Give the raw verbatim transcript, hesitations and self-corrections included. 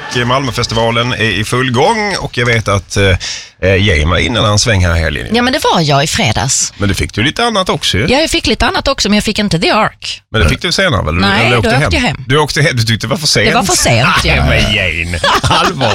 Malmöfestivalen är i full gång och jag vet att eh, Jane var innan han sväng här i helgen. Ja, men det var jag i fredags. Men du fick du lite annat också. Ja, jag fick lite annat också, men jag fick inte The Ark. Men det fick du senare väl? Nej, Eller då åkte åkte hem? jag hem. Du åkte hem, du tyckte det var för sent. Det var för sent, ja. Nej, men Jane, allvar.